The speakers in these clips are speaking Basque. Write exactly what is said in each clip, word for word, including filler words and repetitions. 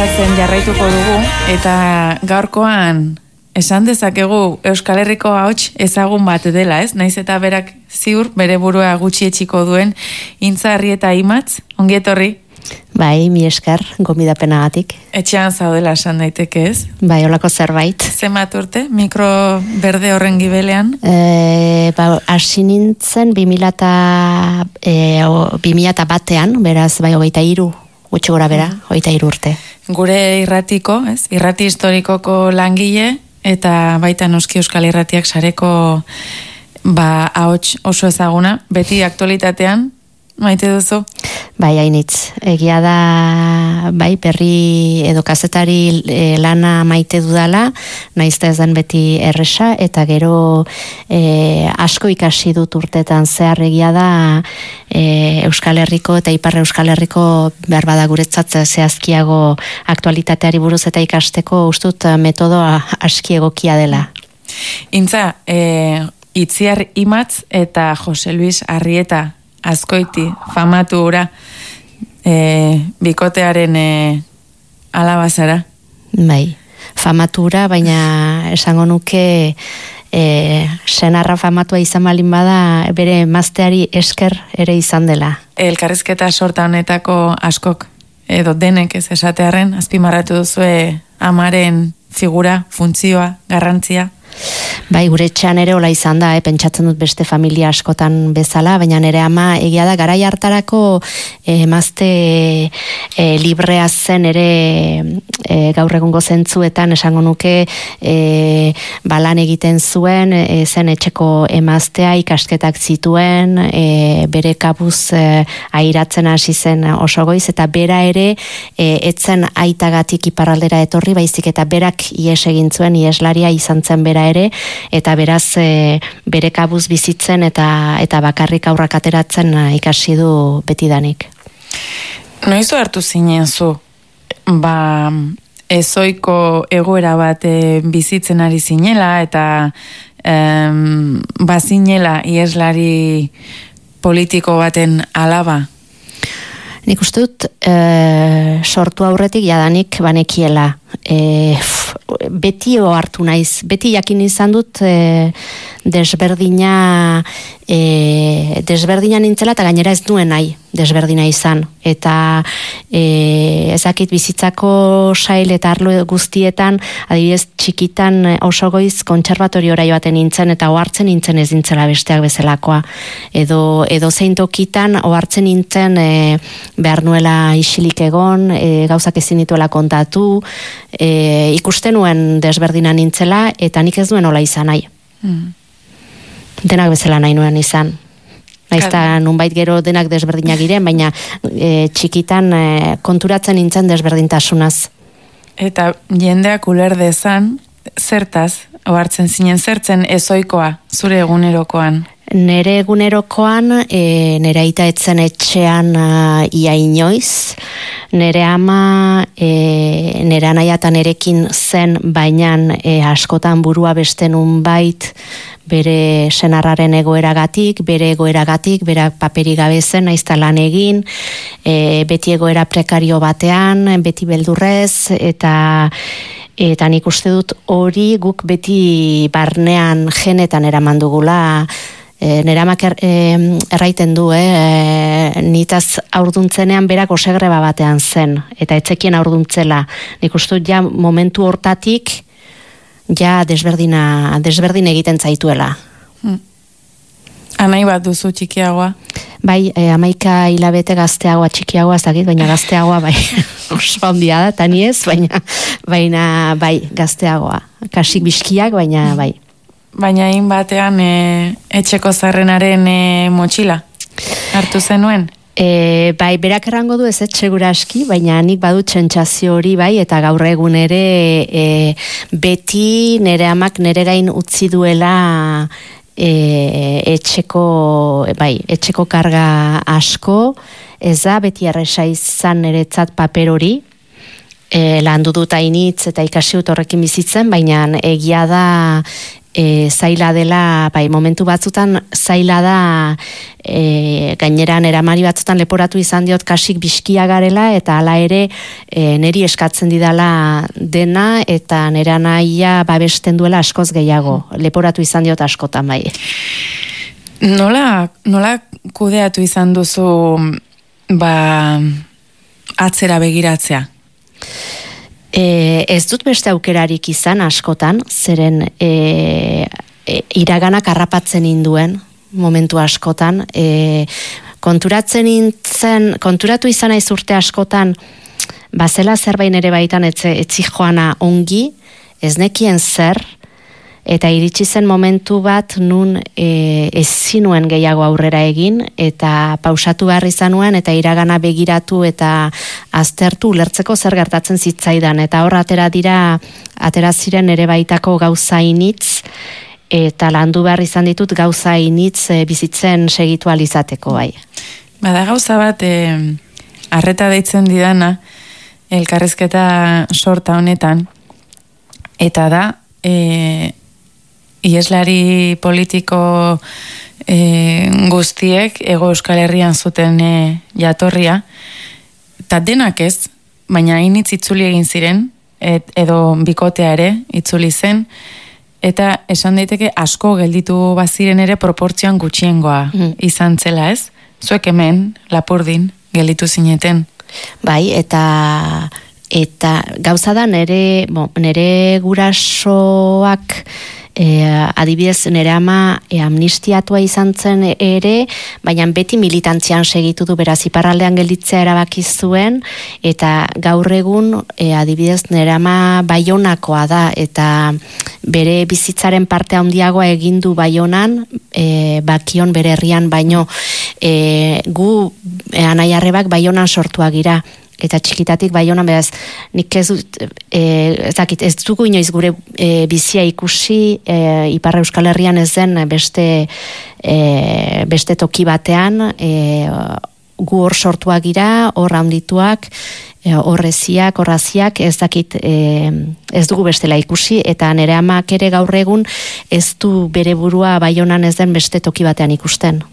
gozatzen jarraituko dugu, eta gaurkoan esan dezakegu Euskal Herriko ahots ezagun bat dela, ez? Naiz eta berak ziur bere burua gutxi etxiko duen Intza Arrieta Imatz, ongi etorri. Bai, mi esker, gomidapenagatik. Etxean zaudela esan daiteke, ez? Bai, holako zerbait. Zenbat urte, mikro berde horren gibelean? E, ba, hasi nintzen bi mila batean, beraz, bai, hogeita hiru, gutxi gora bera, hogeita hiru urte. Gure irratiko, ez? Irrati historikoko langile, eta baita noski Euskal Irratiak sareko ba, ahots oso ezaguna, beti aktualitatean, maite duzu? Bai, hainitz. Egia da, bai, berri edo kazetari e, lana maite dudala, naizta ez den beti erresa, eta gero e, asko ikasi dut urtetan zehar egia da e, Euskal Herriko eta Ipar Euskal Herriko behar bada guretzat zehazkiago aktualitateari buruz eta ikasteko ustut metodoa aski egokia dela. Intza, e, Itziar Imatz eta Jose Luis Arrieta Azkoiti, famatu ura, e, bikotearen e, alabazara. Bai, famatu ura, baina esango nuke e, senarra famatua izan balin bada, bere emazteari esker ere izan dela. Elkarrizketa sorta honetako askok, edo denek ez esatearen, azpimarratu duzue amaren figura, funtzioa, garrantzia. Bai, gure etxean ere hola izan da, eh? Pentsatzen dut beste familia askotan bezala, baina nire ama egia da garai hartarako emazte eh, eh, librea zen ere eh, gaur egungo zentzuetan esango nuke eh, balan egiten zuen, eh, zen etxeko emaztea ikasketak zituen, eh, bere kabuz eh, airatzen hasi zen oso goiz, eta bera ere eh, etzen aitagatik iparraldera etorri, baizik eta berak ies egin zuen, ieslaria izan zen bera ere, eta beraz e, bere kabuz bizitzen eta eta bakarrik aurrak ateratzen ikasi du betidanik. Noizu hartu zinen zu, ba, ezoiko egoera bat e, bizitzen ari zinela, eta em, bazinela ieslari politiko baten alaba? Nik uste dut e, sortu aurretik jadanik banekiela. E, beti ohartu naiz, beti jakin izan dut e, desberdina e, desberdina nintzela eta gainera ez duen nahi desberdina izan, eta e, ezakit bizitzako sail eta arlo guztietan, adibidez txikitan oso goiz kontserbatoriora joaten nintzen eta ohartzen nintzen ez nintzela besteak bezalakoa, edo, edo zein tokitan ohartzen nintzen e, behar nuela isilik egon, e, gauzak ezin dituela kontatu, e, ikusten nuen desberdina nintzela eta nik ez duen hola izan nahi. Mm. Denak bezala nahi nuen izan. Naizta nunbait gero denak desberdinak giren, baina e, txikitan e, konturatzen nintzen desberdintasunaz. Eta jendeak uler dezan, zertaz, ohartzen zinen, zertzen ezoikoa, zure egunerokoan? Nere egunerokoan, e, nere aita etzen etxean uh, ia inoiz, nere ama, e, nere anaia eta nerekin zen, baina e, askotan burua beste nunbait, bere senarraren egoeragatik, bere egoeragatik, bere paperi gabe zen, naizta lan egin, e, beti egoera prekario batean, beti beldurrez, eta eta nik uste dut hori guk beti barnean genetan eraman dugula. E, nera maker e, erraiten du, eh? e, nitaz aurduntzenean berak osegreba batean zen, eta etzekien aurduntzela. Nik uste dut ja momentu hortatik, ja desberdina, desberdin egiten zaituela. Hmm. Anai bat duzu txikiagoa? Bai, e, amaika hilabete gazteagoa, txikiagoa ez dakit, baina gazteagoa bai oso handia da, tani ez, baina, baina bai gazteagoa. Kasik biskiak, baina bai. Baina hain batean e, etxeko zarrenaren e, motxila hartu zenuen? E, bai, berak errango du ez etxegura aski, baina nik badut sentsazio hori bai, eta gaur egun ere e, beti nere amak nere gain utzi duela e, etxeko, bai, etxeko karga asko, ez da beti erresa izan niretzat paper hori, e, landu dut hainitz eta ikasi dut horrekin bizitzen, baina egia da e, zaila dela, bai, momentu batzutan zaila da, e, gainera neramari batzutan leporatu izan diot kasik biskia garela, eta hala ere e, neri eskatzen didala dena, eta nera nahia babesten duela askoz gehiago, leporatu izan diot askotan bai. Nola, nola kudeatu izan duzu ba, atzera begiratzea? E, ez dut beste aukerarik izan askotan, zeren e, e, iraganak harrapatzen induen momentu askotan. E, konturatzen intzen, konturatu izan naiz urte askotan, bazela zerbait ere baitan etze, etzi joana ongi, ez nekien zer, eta iritsi zen momentu bat nun e, ez zinuen gehiago aurrera egin, eta pausatu behar izan nuen, eta iragana begiratu eta aztertu ulertzeko zer gertatzen zitzaidan, eta hor atera dira, atera ziren ere baitako gauza initz, eta landu behar izan ditut gauza initz e, bizitzen segitu alizateko bai. Bada gauza bat, e, arreta deitzen didana, elkarrizketa sorta honetan, eta da, e, Ieslari politiko e, guztiek Hego Euskal Herrian zuten e, jatorria, eta denak ez, baina hainitz itzuli egin ziren, et, edo bikotea ere itzuli zen, eta esan daiteke asko gelditu baziren ere proportzioan gutxiengoa mm. izan zela ez? Zuek hemen, Lapurdin, gelditu zineten. Bai, eta... Eta gauza da nere, bo, nere gurasoak e, adibidez nere ama e, amnistiatua izan zen ere, baina beti militantzian segitu du, beraz iparraldean gelditzea erabaki zuen, eta gaur egun e, adibidez nere ama Baionakoa da, eta bere bizitzaren parte handiagoa egin du Baionan, e, bakion bere herrian baino, e, gu e, anaiarrebak Baionan sortuak gira, eta txikitatik Baionan, beraz, nik ez dut, e, ez dakit, ez dugu inoiz gure e, bizia ikusi, e, Ipar Euskal Herrian ez den beste, e, beste toki batean, e, gu hor sortuak gira, hor handituak, e, horreziak, horraziak, ez dakit, e, ez dugu bestela ikusi, eta nire amak ere gaur egun ez du bere burua Baionan ez den beste toki batean ikusten.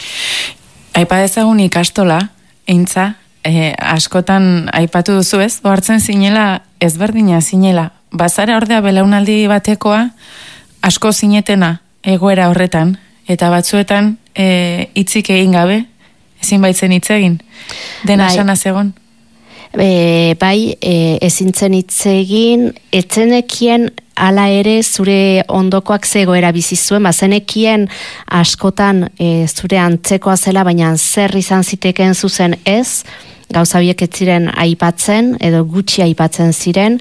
Aipa dezagun ikastola, eintza, E, askotan aipatu duzu ez, ohartzen zinela, ezberdina zinela, bazara ordea belaunaldi batekoa, asko zinetena egoera horretan, eta batzuetan e, hitzik egin gabe, ezin baitzen hitz egin, dena bai. sana zegon. E, bai, e, ezin zen hitz egin, etzenekien hala ere zure ondokoak zegoera bizi zuen, bazenekien askotan e, zure antzekoa zela, baina zer izan ziteken zuzen ez, gauza horiek ez ziren aipatzen edo gutxi aipatzen ziren,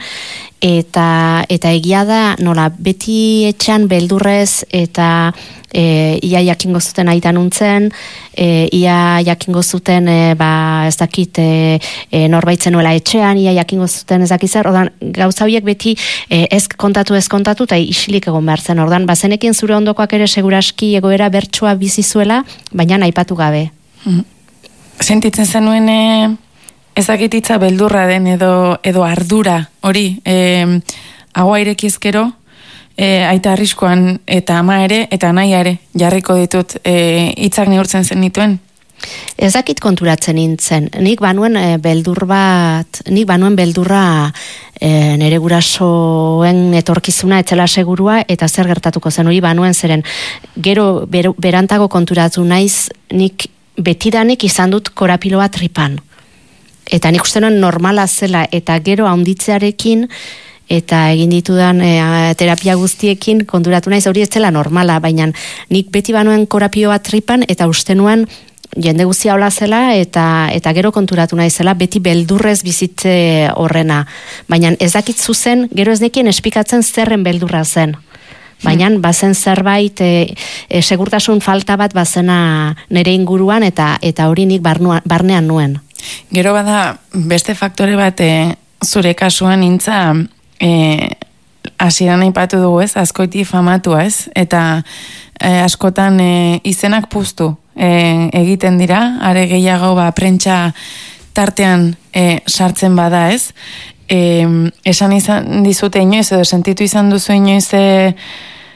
eta eta egia da nola beti etxan beldurrez eta e, ia jakingo zuten aitan untzen, e, ia jakingo zuten e, ba, ez dakit e, e, norbaitzen nuela etxean, ia jakingo zuten ez dakit zer, ordan gauza horiek beti e, ez kontatu ez kontatu eta isilik egon behar zen, ordan bazenekin zure ondokoak ere seguraski egoera bertsua bizi zuela, baina aipatu gabe. Mm. Sentitzen zenuen e, ezakititza beldurra den edo, edo ardura hori, e, agua irekizkero, e, aita arriskoan eta ama ere eta naia ere jarriko ditut e, hitzak neurtzen zen nituen? Ez dakit konturatzen nintzen. Nik banuen e, beldur bat, nik banuen beldurra e, nere gurasoen etorkizuna etzela segurua eta zer gertatuko zen hori banuen zeren. Gero ber, berantago konturatu naiz nik betidanik izan dut korapilo bat tripan. Eta nik uste nuen normala zela eta gero haunditzearekin eta egin ditudan e, terapia guztiekin konturatu naiz hori ez zela normala, baina nik beti banuen korapilo bat tripan eta uste nuen jende guztia hola zela eta eta gero konturatu naizela beti beldurrez bizitze horrena. Baina ez dakit zuzen, gero ez nekien espikatzen zerren beldurra zen. Baina bazen zerbait e, e, segurtasun falta bat bazena nere inguruan eta eta hori nik barnua, barnean nuen. Gero bada beste faktore bat e, zure kasuan intza e, hasieran aipatu dugu ez, Azkoiti famatua ez, eta e, askotan e, izenak puztu e, egiten dira, are gehiago ba, prentsa tartean e, sartzen bada ez, e, esan izan dizute inoiz edo sentitu izan duzu inoiz e,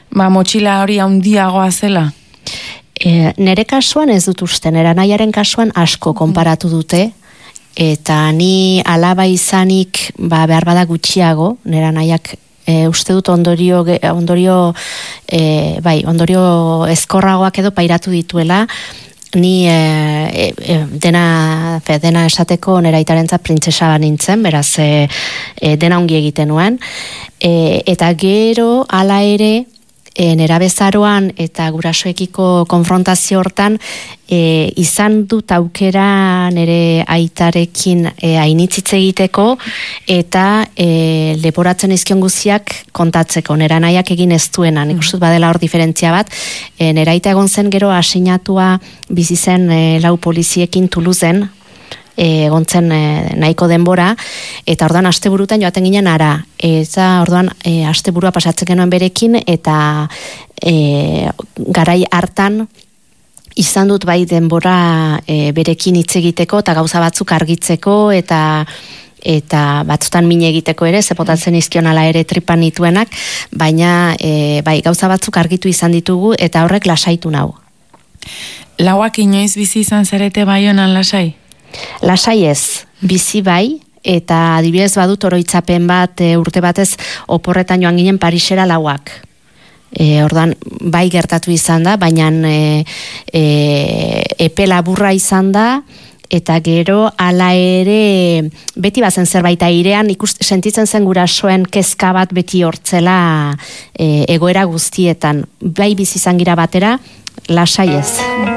ba, motxila hori handiagoa zela? E, nere kasuan ez dut uste, nera nahiaren kasuan asko konparatu dute, eta ni alaba izanik ba, behar bada gutxiago, nera nahiak e, uste dut ondorio, ondorio, e, bai, ondorio ezkorragoak edo pairatu dituela, ni e, e, dena, fe, dena esateko nera itarentza printzesa nintzen, beraz e, e, dena ongi egiten nuen, e, eta gero ala ere, E, nera bezaroan eta gurasoekiko konfrontazio hortan e, izan dut aukera nere aitarekin e, ainitzitze egiteko eta e, leporatzen izkion guziak kontatzeko, nera nahiak egin ez duena, nik uste dut badela hor diferentzia bat, e, nera aita egon zen gero aseinatua bizi zen e, lau poliziekin Tuluzen, egon zen e, nahiko denbora, eta orduan asteburutan joaten ginen ara, eta orduan e, asteburua pasatzen genuen berekin, eta e, garai hartan izan dut bai denbora e, berekin hitz egiteko, eta gauza batzuk argitzeko, eta eta batzutan min egiteko ere, zepotatzen izkion ala ere tripan nituenak, baina e, bai gauza batzuk argitu izan ditugu, eta horrek lasaitu nau. Lauak inoiz bizi izan zarete Baionan lasai? Lasai ez, bizi bai, eta adibidez badut oroitzapen bat e, urte batez oporretan joan ginen Parisera lauak. E, ordan bai gertatu izan da, baina e, e, epe laburra izan da, eta gero hala ere beti bazen zerbait airean ikust, sentitzen zen gurasoen kezka bat beti hortzela e, egoera guztietan. Bai bizi izan gira batera, lasai ez.